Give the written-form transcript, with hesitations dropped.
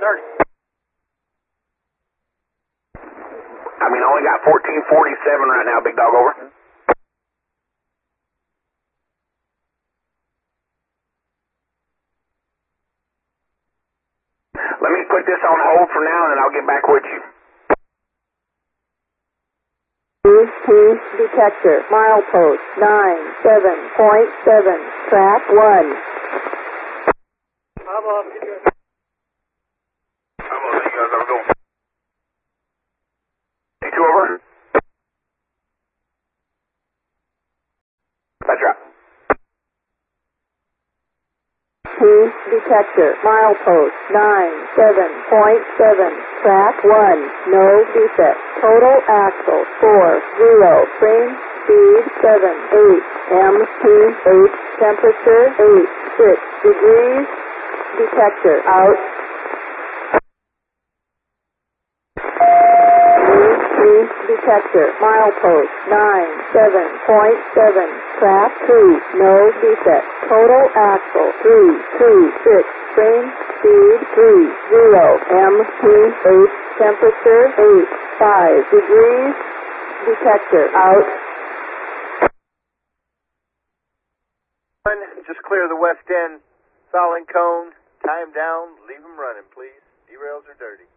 dirty. I mean, I only got 1447 right now, big dog, over. Let me put this on hold for now, and then I'll get back with you. Detector, milepost 97.7, track 1. Bravo, you guys are going. Two over. That's right. Detector, milepost 97.7, track 1, no defect, total axle 40, frame speed 78, MT8, temperature 86 degrees, detector out. Detector, milepost 97.7, track 2, no defect, total axle 326, frame speed 30, MT8, temperature 85 degrees, detector out. Just clear the west end, fouling cone, time down, leave them running, please. Derails are dirty.